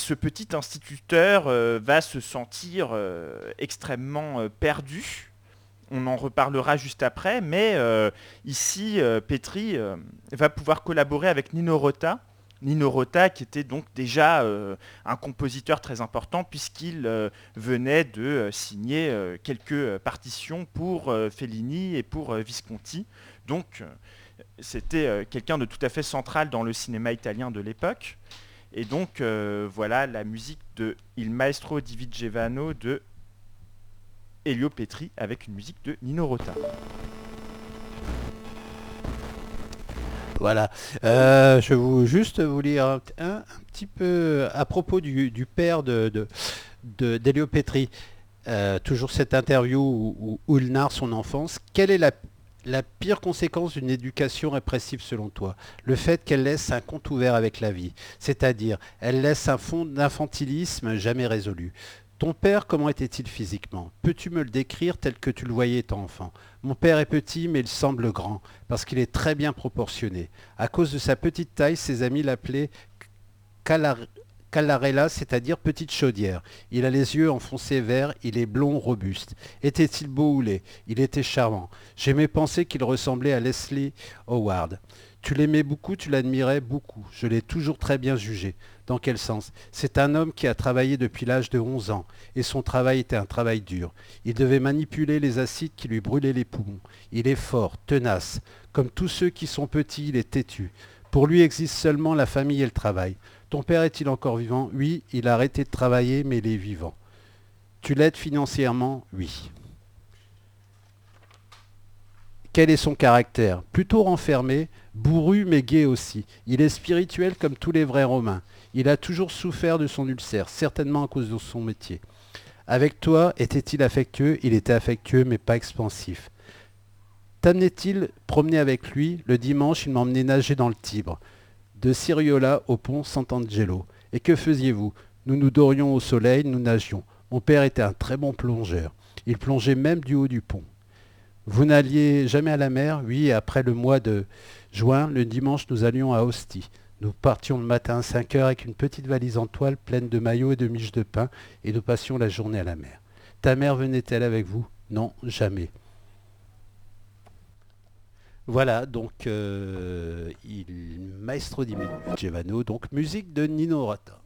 ce petit instituteur va se sentir extrêmement perdu. On en reparlera juste après, mais ici, Petri va pouvoir collaborer avec Nino Rota. Nino Rota qui était donc déjà un compositeur très important puisqu'il venait de signer quelques partitions pour Fellini et pour Visconti. Donc c'était quelqu'un de tout à fait central dans le cinéma italien de l'époque. Et donc voilà la musique de Il Maestro di Vigevano de Elio Petri avec une musique de Nino Rota. Voilà. Je vais juste vous lire un petit peu à propos du père d'Elio Petri. Toujours cette interview où il narre son enfance. Quelle est la pire conséquence d'une éducation répressive selon toi? Le fait qu'elle laisse un compte ouvert avec la vie, c'est-à-dire elle laisse un fond d'infantilisme jamais résolu. Ton père, comment était-il physiquement? Peux-tu me le décrire tel que tu le voyais étant enfant? Mon père est petit, mais il semble grand, parce qu'il est très bien proportionné. À cause de sa petite taille, ses amis l'appelaient Calar- Calarella, c'est-à-dire petite chaudière. Il a les yeux enfoncés verts, il est blond, robuste. Était-il beau ou laid? Il était charmant. J'aimais penser qu'il ressemblait à Leslie Howard. Tu l'aimais beaucoup, tu l'admirais beaucoup. Je l'ai toujours très bien jugé. Dans quel sens? C'est un homme qui a travaillé depuis l'âge de 11 ans, et son travail était un travail dur. Il devait manipuler les acides qui lui brûlaient les poumons. Il est fort, tenace. Comme tous ceux qui sont petits, il est têtu. Pour lui existe seulement la famille et le travail. Ton père est-il encore vivant? Oui, il a arrêté de travailler, mais il est vivant. Tu l'aides financièrement? Oui. Quel est son caractère? Plutôt renfermé, bourru mais gai aussi. Il est spirituel comme tous les vrais Romains. Il a toujours souffert de son ulcère, certainement à cause de son métier. Avec toi, était-il affectueux? Il était affectueux mais pas expansif. T'amenait-il promener avec lui? Le dimanche, il m'emmenait nager dans le Tibre, de Ciriola au pont Sant'Angelo. Et que faisiez-vous? Nous nous dorions au soleil, nous nagions. Mon père était un très bon plongeur. Il plongeait même du haut du pont. Vous n'alliez jamais à la mer? Oui, après le mois de juin, le dimanche, nous allions à Ostie. Nous partions le matin à 5 heures avec une petite valise en toile pleine de maillots et de miches de pain, et nous passions la journée à la mer. Ta mère venait-elle avec vous? Non, jamais. Voilà, donc il Maestro di Vigevano, donc musique de Nino Rota.